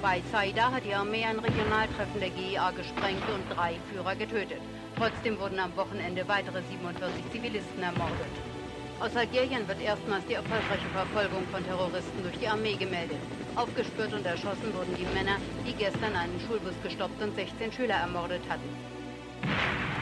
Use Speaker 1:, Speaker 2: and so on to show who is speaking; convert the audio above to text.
Speaker 1: Bei Zaida hat die Armee ein Regionaltreffen der GIA gesprengt und 3 Führer getötet. Trotzdem wurden am Wochenende weitere 47 Zivilisten ermordet. Aus Algerien wird erstmals die erfolgreiche Verfolgung von Terroristen durch die Armee gemeldet. Aufgespürt und erschossen wurden die Männer, die gestern einen Schulbus gestoppt und 16 Schüler ermordet hatten.